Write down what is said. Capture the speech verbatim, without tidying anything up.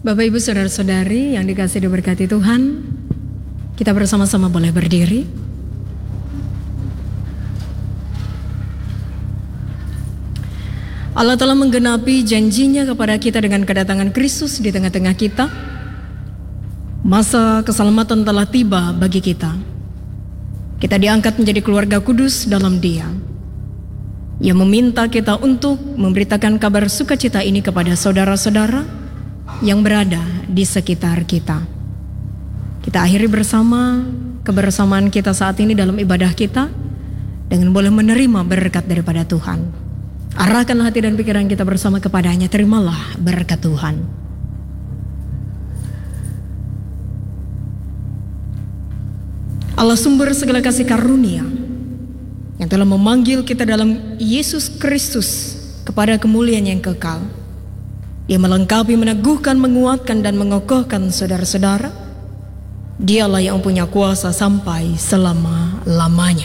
Bapak Ibu Saudara-saudari yang dikasihi dan diberkati Tuhan, kita bersama-sama boleh berdiri. Allah telah menggenapi janjinya kepada kita dengan kedatangan Kristus di tengah-tengah kita. Masa keselamatan telah tiba bagi kita. Kita diangkat menjadi keluarga kudus dalam Dia. Ia meminta kita untuk memberitakan kabar sukacita ini kepada saudara-saudara yang berada di sekitar kita. Kita akhiri bersama kebersamaan kita saat ini dalam ibadah kita dengan boleh menerima berkat daripada Tuhan. Arahkan hati dan pikiran kita bersama kepadanya. Terimalah berkat Tuhan. Allah sumber segala kasih karunia yang telah memanggil kita dalam Yesus Kristus kepada kemuliaan yang kekal. Dia melengkapi, meneguhkan, menguatkan dan mengokohkan saudara-saudara. Dialah yang punya kuasa sampai selama-lamanya.